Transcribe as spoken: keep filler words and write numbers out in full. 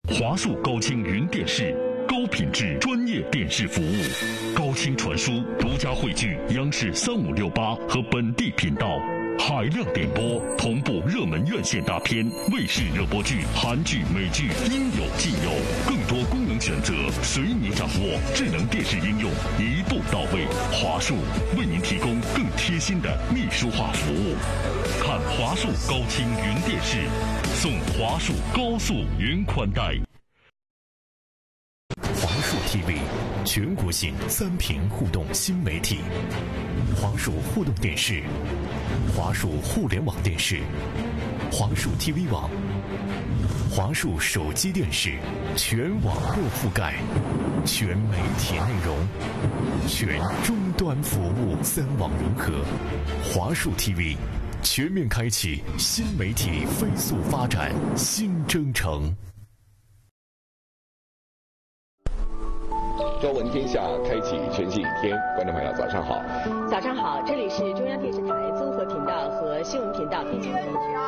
华数高清云电视，高品质专业电视服务。高清传输独家汇聚央视三五六八和本地频道，海量点播同步热门院线大片、卫视热播剧、韩剧、美剧，应有尽有。更多功能选择随你掌握，智能电视应用一步到位。华数为您提供更贴心的秘书化服务。看华数高清云电视，送华数高速云宽带。 华数 T V 全国性三屏互动新媒体，华数互动电视、华数互联网电视、华数 T V 网、华数手机电视，全网络覆盖，全媒体内容，全终端服务，三网融合。华数 T V 全面开启新媒体飞速发展新征程。 朝闻天下，开启全新一天。观众朋友，早上好！ 早上好，这里是中央电视台综合频道和新闻频道。